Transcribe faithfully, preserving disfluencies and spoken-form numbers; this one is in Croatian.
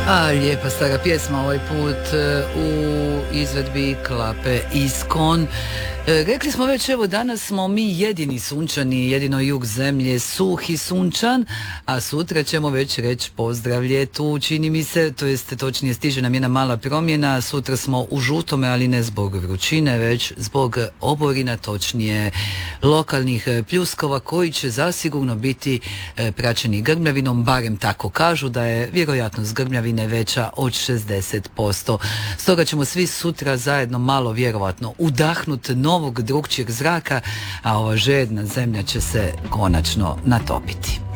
A, lijepa stara pjesma ovaj put u izvedbi Klape Iskon. E, rekli smo već, evo danas smo mi jedini sunčani, jedino jug zemlje suh i sunčan, a sutra ćemo već reći pozdravlje tu, čini mi se, to jest točnije stiže nam jedna mala promjena, sutra smo u žutome, ali ne zbog vrućine, već zbog oborina, točnije lokalnih pljuskova koji će zasigurno biti e, praćeni grmljavinom, barem tako kažu da je vjerojatnost grmljavine veća od šezdeset posto. Stoga ćemo svi sutra zajedno malo vjerovatno udahnuti novog drugčijeg zraka, a ova žedna zemlja će se konačno natopiti.